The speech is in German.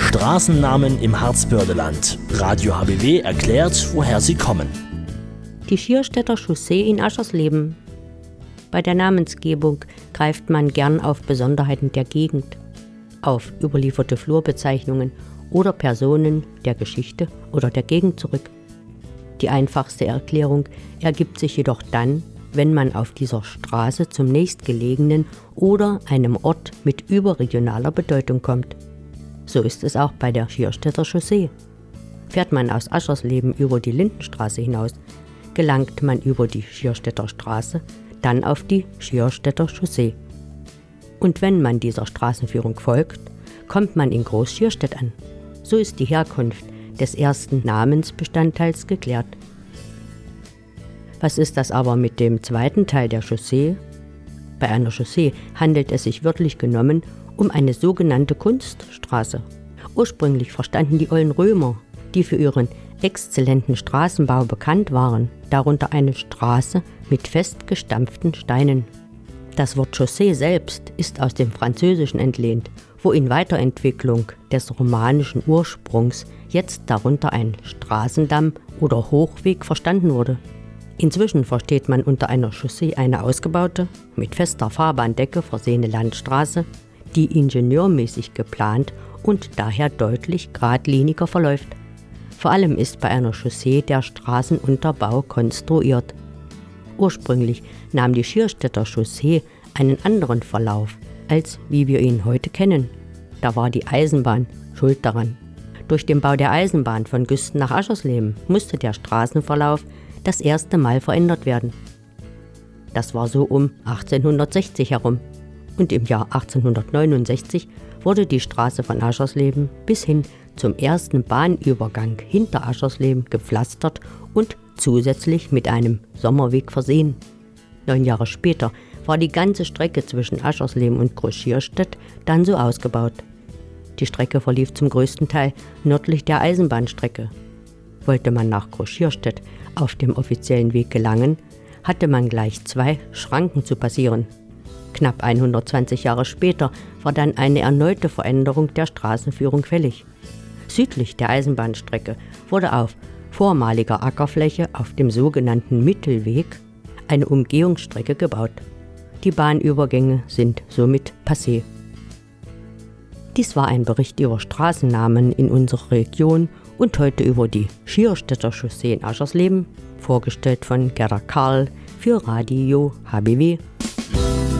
Straßennamen im Harzbördeland. Radio HBW erklärt, woher sie kommen. Die Schierstädter Chaussee in Aschersleben. Bei der Namensgebung greift man gern auf Besonderheiten der Gegend, auf überlieferte Flurbezeichnungen oder Personen der Geschichte oder der Gegend zurück. Die einfachste Erklärung ergibt sich jedoch dann, wenn man auf dieser Straße zum nächstgelegenen oder einem Ort mit überregionaler Bedeutung kommt. So ist es auch bei der Schierstädter Chaussee. Fährt man aus Aschersleben über die Lindenstraße hinaus, gelangt man über die Schierstädter Straße dann auf die Schierstädter Chaussee. Und wenn man dieser Straßenführung folgt, kommt man in Groß-Schierstedt an. So ist die Herkunft des ersten Namensbestandteils geklärt. Was ist das aber mit dem zweiten Teil der Chaussee? Bei einer Chaussee handelt es sich wörtlich genommen um eine sogenannte Kunststraße. Ursprünglich verstanden die ollen Römer, die für ihren exzellenten Straßenbau bekannt waren, darunter eine Straße mit festgestampften Steinen. Das Wort Chaussee selbst ist aus dem Französischen entlehnt, wo in Weiterentwicklung des romanischen Ursprungs jetzt darunter ein Straßendamm oder Hochweg verstanden wurde. Inzwischen versteht man unter einer Chaussee eine ausgebaute, mit fester Fahrbahndecke versehene Landstraße, die ingenieurmäßig geplant und daher deutlich geradliniger verläuft. Vor allem ist bei einer Chaussee der Straßenunterbau konstruiert. Ursprünglich nahm die Schierstädter Chaussee einen anderen Verlauf, als wie wir ihn heute kennen. Da war die Eisenbahn schuld daran. Durch den Bau der Eisenbahn von Güsten nach Aschersleben musste der Straßenverlauf das erste Mal verändert werden. Das war so um 1860 herum. Und im Jahr 1869 wurde die Straße von Aschersleben bis hin zum ersten Bahnübergang hinter Aschersleben gepflastert und zusätzlich mit einem Sommerweg versehen. 9 Jahre später war die ganze Strecke zwischen Aschersleben und Groß-Schierstedt dann so ausgebaut. Die Strecke verlief zum größten Teil nördlich der Eisenbahnstrecke. Wollte man nach Groß-Schierstedt auf dem offiziellen Weg gelangen, hatte man gleich 2 Schranken zu passieren. Knapp 120 Jahre später war dann eine erneute Veränderung der Straßenführung fällig. Südlich der Eisenbahnstrecke wurde auf vormaliger Ackerfläche auf dem sogenannten Mittelweg eine Umgehungsstrecke gebaut. Die Bahnübergänge sind somit passé. Dies war ein Bericht über Straßennamen in unserer Region und heute über die Schierstädter Chaussee in Aschersleben, vorgestellt von Gerda Karl für Radio HBW.